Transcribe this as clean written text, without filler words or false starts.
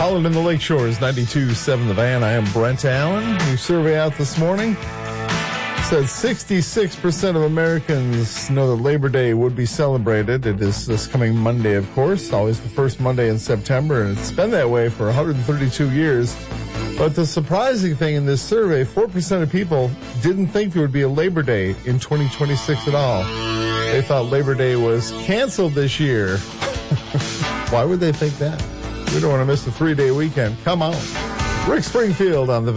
Holland in the Lake Shores, 92.7 The Van. I am Brent Allen. New survey out this morning said 66% of Americans know that Labor Day would be celebrated. It is this coming Monday, of course, always the first Monday in September, and it's been that way for 132 years. But the surprising thing in this survey, 4% of people didn't think there would be a Labor Day in 2026 at all. They thought Labor Day was canceled this year. Why would they think that? We don't want to miss the 3-day weekend. Come on. Rick Springfield on the